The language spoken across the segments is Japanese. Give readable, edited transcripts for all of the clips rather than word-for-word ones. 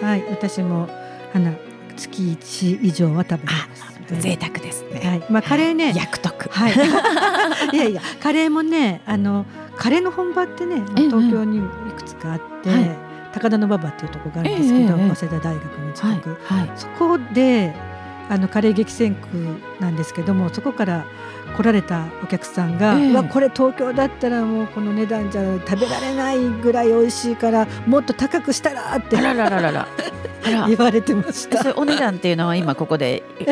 はい、私も月1以上は食べてます。 贅沢ですね。 はい、カレーね、 役得。 はいいやいや、カレーもね、カレーの本場ってね、東京にいくつかあって、高田馬場っていうところがあるんですけど、早稲田大学の近く、そこでカレー激戦区なんですけども、そこから来られたお客さんが、これ東京だったらもうこの値段じゃ食べられないぐらい美味しいからもっと高くしたらって言われてました。 それお値段っていうのは今ここで今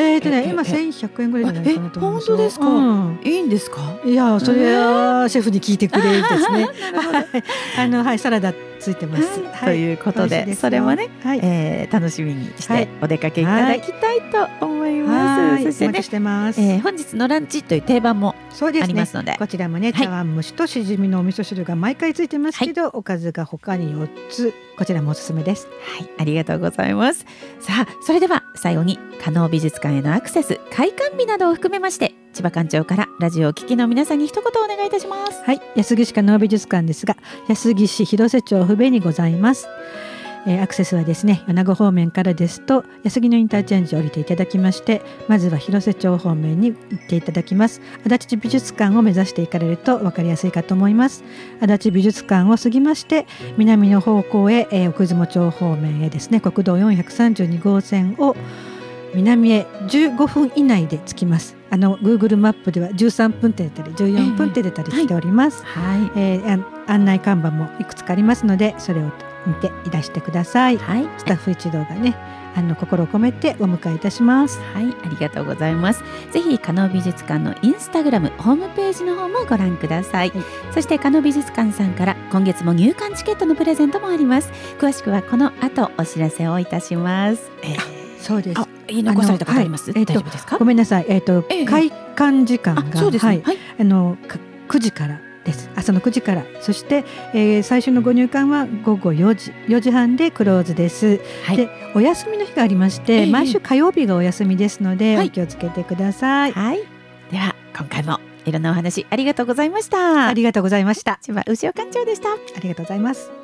1100円ぐらいじゃないかなと思います。 本当ですか、いいんですか。 いや、それはシェフに聞いてくれですねはい、サラダついてます、 ということで、それもね、楽しみにしてお出かけいただきたいと思います。そしてね、 してます。 本日のランチという定番もありますので、 こちらもね、茶碗蒸しとしじみのお味噌汁が毎回ついてますけど、おかずが他に4つ、こちらもおすすめです。 はい、ありがとうございます。さあ、それでは最後に加納美術館へのアクセス、開館日などを含めまして、千葉館長からラジオを聴きの皆さんに一言お願いいたします。 はい、安来市加納美術館ですが、安来市広瀬町不便にございます。アクセスはですね、米子方面からですと安来のインターチェンジを降りていただきまして、まずは広瀬町方面に行っていただきます。足立美術館を目指していかれると分かりやすいかと思います。足立美術館を過ぎまして南の方向へ、奥出雲町方面へですね、国道432号線を南へ15分以内で着きます。Google マップでは13分って出たり14分って出たりしております。案内看板もいくつかありますので、それを見ていらしてください。スタッフ一同がね、心を込めてお迎えいたします。 はい、ありがとうございます。ぜひ加納美術館のインスタグラムホームページの方もご覧ください。そして加納美術館さんから今月も入館チケットのプレゼントもあります。詳しくはこの後お知らせをいたします。 そうです。 言い残されたことあります？大丈夫ですか？ ごめんなさい。開館時間がそうですね。 9時からです。朝の9時から。そして、最初のご入館は午後4時半でクローズです。で、お休みの日がありまして、毎週火曜日がお休みですので、お気をつけてください。 では今回もいろんなお話ありがとうございました。 ありがとうございました。 千葉牛尾館長でした。 ありがとうございます。